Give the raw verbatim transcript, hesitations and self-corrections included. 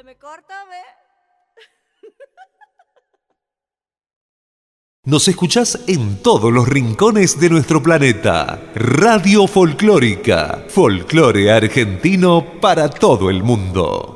me corta, ve. Nos escuchás en todos los rincones de nuestro planeta. Radio Folclórica. Folclore argentino para todo el mundo.